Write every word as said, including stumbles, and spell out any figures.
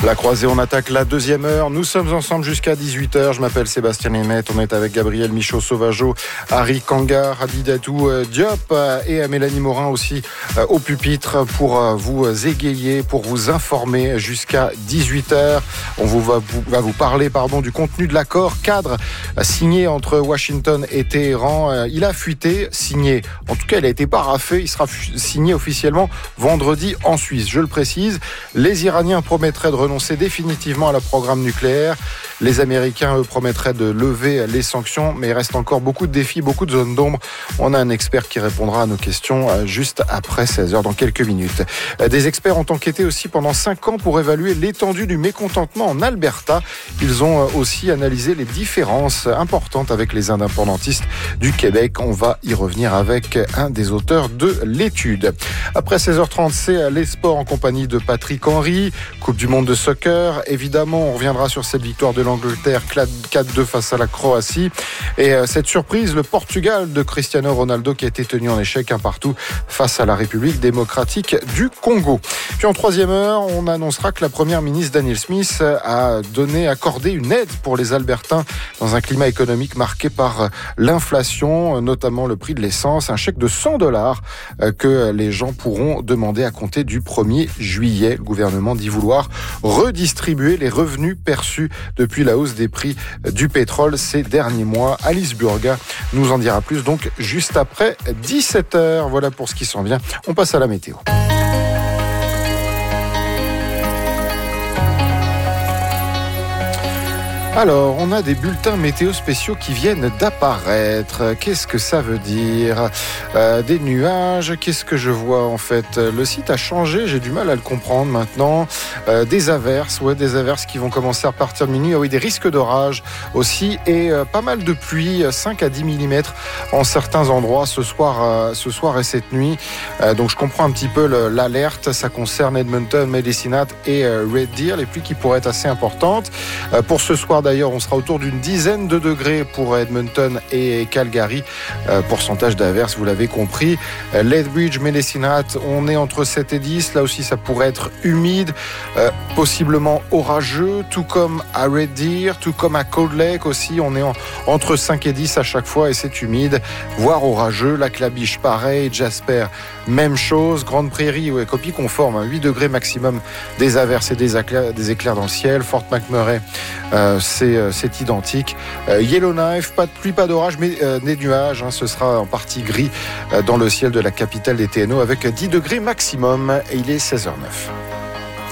La croisée, on attaque la deuxième heure. Nous sommes ensemble jusqu'à dix-huit heures. Je m'appelle Sébastien Hémet. On est avec Gabriel Michaud-Sauvageau, Harry Kangar, Hadidatou Diop et Mélanie Morin aussi au pupitre pour vous égayer, pour vous informer jusqu'à dix-huit heures. On vous va, vous, va vous parler pardon, du contenu de l'accord cadre signé entre Washington et Téhéran. Il a fuité, signé. En tout cas, il a été paraphé. Il sera signé officiellement vendredi en Suisse. Je le précise, les Iraniens promettraient de renoncer définitivement à leur programme nucléaire. Les Américains, eux, promettraient de lever les sanctions, mais il reste encore beaucoup de défis, beaucoup de zones d'ombre. On a un expert qui répondra à nos questions juste après seize heures, dans quelques minutes. Des experts ont enquêté aussi pendant cinq ans pour évaluer l'étendue du mécontentement en Alberta. Ils ont aussi analysé les différences importantes avec les indépendantistes du Québec. On va y revenir avec un des auteurs de l'étude. Après seize heures trente, c'est les sports en compagnie de Patrick Henry. Coupe du monde de soccer. Évidemment, on reviendra sur cette victoire de l'Angleterre quatre deux face à la Croatie. Et cette surprise, le Portugal de Cristiano Ronaldo qui a été tenu en échec un partout face à la République démocratique du Congo. Puis en troisième heure, on annoncera que la première ministre Danielle Smith a donné, accordé une aide pour les Albertains dans un climat économique marqué par l'inflation, notamment le prix de l'essence. Un chèque de cent dollars que les gens pourront demander à compter du premier juillet. Le gouvernement dit vouloir redistribuer les revenus perçus depuis la hausse des prix du pétrole ces derniers mois. Alice Burga nous en dira plus donc juste après dix-sept heures. Voilà pour ce qui s'en vient. On passe à la météo. Alors, on a des bulletins météo spéciaux qui viennent d'apparaître. Qu'est-ce que ça veut dire ? euh, Des nuages, qu'est-ce que je vois en fait ? Le site a changé, j'ai du mal à le comprendre maintenant. Euh, des averses, ouais, des averses qui vont commencer à partir de minuit. Ah oui, des risques d'orage aussi et euh, pas mal de pluie, cinq à dix millimètres en certains endroits ce soir, euh, ce soir et cette nuit. Euh, donc je comprends un petit peu le, l'alerte. Ça concerne Edmonton, Medicine Hat et euh, Red Deer, les pluies qui pourraient être assez importantes. Euh, pour ce soir, d'ailleurs, on sera autour d'une dizaine de degrés pour Edmonton et Calgary. Euh, pourcentage d'averses, vous l'avez compris. Euh, Lethbridge, Medicine Hat, on est entre sept et dix. Là aussi, ça pourrait être humide, euh, possiblement orageux, tout comme à Red Deer, tout comme à Cold Lake aussi. On est en, entre cinq et dix à chaque fois et c'est humide, voire orageux. La Clabiche, pareil. Jasper, même chose. Grande Prairie, ouais, copie conforme, hein, huit degrés maximum des averses et des éclairs, des éclairs dans le ciel. Fort McMurray, euh, c'est, euh, c'est identique. Euh, Yellowknife, pas de pluie, pas d'orage, mais euh, des nuages. Hein, ce sera en partie gris euh, dans le ciel de la capitale des T N O avec dix degrés maximum. Et il est seize heures zéro neuf.